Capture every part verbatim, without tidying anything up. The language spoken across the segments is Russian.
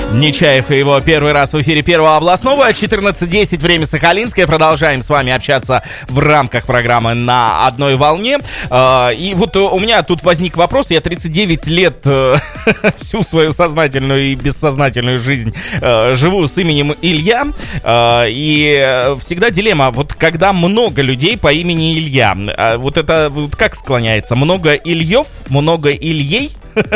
Нечаев и его первый раз в эфире Первого областного. четырнадцать десять, время Сахалинское. Продолжаем с вами общаться в рамках программы «На одной волне». И вот у меня тут возник вопрос. Я тридцать девять лет всю свою сознательную и бессознательную жизнь живу с именем Илья. И всегда дилемма. Вот когда много людей по имени Илья, вот это вот как склоняется? Много Ильев? Много Ильей?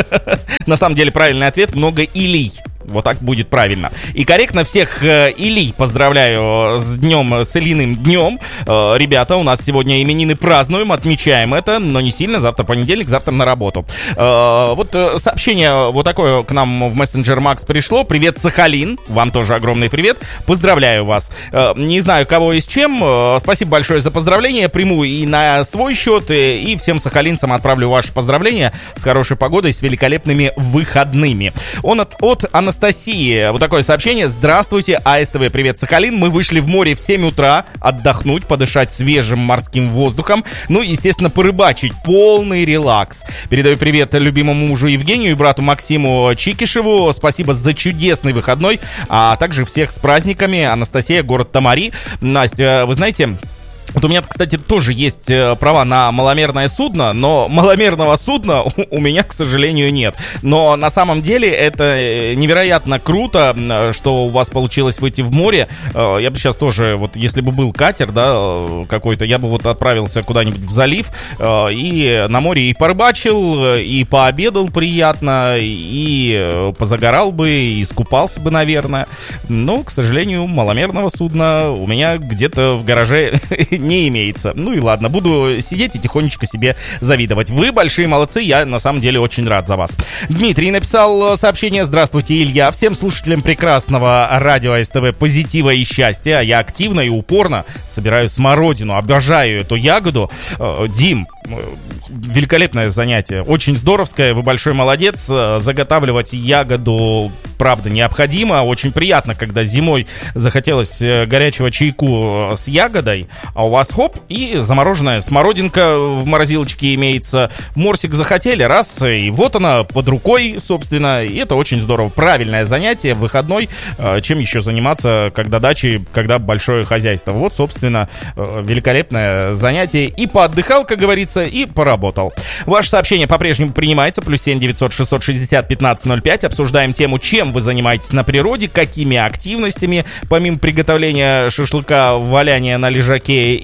На самом деле правильный ответ — много Илий. Вот так будет правильно. И корректно всех э, Илий поздравляю с днем, с Ильиным днем. Э, ребята, у нас сегодня именины празднуем, отмечаем это, но не сильно. Завтра понедельник, завтра на работу. Э, вот э, сообщение вот такое к нам в мессенджер Макс пришло. Привет, Сахалин. Вам тоже огромный привет. Поздравляю вас. Э, не знаю, кого и с чем. Э, спасибо большое за поздравления. Приму и на свой счет, и, и всем сахалинцам отправлю ваши поздравления с хорошей погодой, с великолепными выходными. Он от, от Анастасии. Анастасия, вот такое сообщение. Здравствуйте, АСТВ, привет, Сахалин. Мы вышли в море в семь утра отдохнуть, подышать свежим морским воздухом. Ну, естественно, порыбачить. Полный релакс. Передаю привет любимому мужу Евгению и брату Максиму Чикишеву. Спасибо за чудесный выходной. А также всех с праздниками. Анастасия, город Тамари. Настя, вы знаете... Вот у меня, кстати, тоже есть права на маломерное судно, но маломерного судна у, у меня, к сожалению, нет. Но на самом деле это невероятно круто, что у вас получилось выйти в море. Я бы сейчас тоже, вот если бы был катер, да, какой-то, я бы вот отправился куда-нибудь в залив и на море и порыбачил, и пообедал приятно, и позагорал бы, и искупался бы, наверное. Но, к сожалению, маломерного судна у меня где-то в гараже не имеется. Ну и ладно, буду сидеть и тихонечко себе завидовать. Вы большие молодцы, я на самом деле очень рад за вас. Дмитрий написал сообщение. Здравствуйте, Илья. Всем слушателям прекрасного радио СТВ позитива и счастья. Я активно и упорно собираю смородину. Обожаю эту ягоду. Дим, великолепное занятие. Очень здоровское, вы большой молодец. Заготавливать ягоду, правда, необходимо. Очень приятно, когда зимой захотелось горячего чайку с ягодой, а у вас хоп, и замороженная смородинка в морозилочке имеется. Морсик захотели, раз, и вот она под рукой, собственно, и это очень здорово. Правильное занятие, выходной. Чем еще заниматься, когда дачи, когда большое хозяйство. Вот, собственно, великолепное занятие. И поотдыхал, как говорится, и поработал. Ваше сообщение по-прежнему принимается. Плюс семь девятьсот шестьсот шестьдесят пятнадцать ноль пять. Обсуждаем тему, чем вы занимаетесь на природе, какими активностями, помимо приготовления шашлыка, валяния на лежаке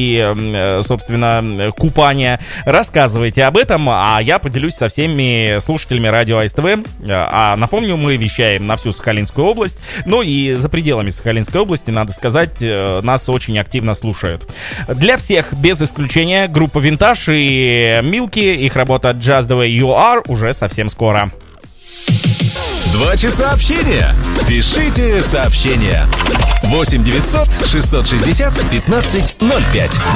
и, собственно, купания. Рассказывайте об этом, а я поделюсь со всеми слушателями радио АСТВ. А напомню, мы вещаем на всю Сахалинскую область, ну и за пределами Сахалинской области, надо сказать, нас очень активно слушают. Для всех, без исключения, группа Винтаж и Милки, их работа Just the Way You Are уже совсем скоро. Два часа общения. Пишите сообщения. восемь девятьсот шестьсот шестьдесят пятнадцать ноль пять.